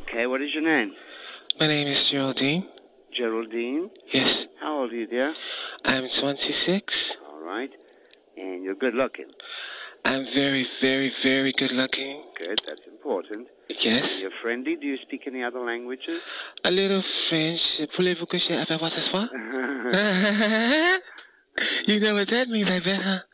Okay, what is your name? My name is Geraldine. Geraldine? Yes. How old are you, dear? I'm 26. All right. And you're good looking. I'm very, very, very good looking. Good, that's important. Yes. You're friendly. Do you speak any other languages? A little French. Voulez-vous que je avec moi ce soir? You know what that means, I bet, huh?